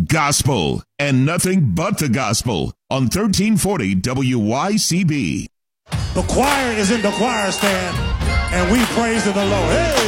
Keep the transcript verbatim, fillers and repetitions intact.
gospel, and nothing but the gospel on thirteen forty W Y C B. The choir is in the choir stand, and we praise the Lord. Hey!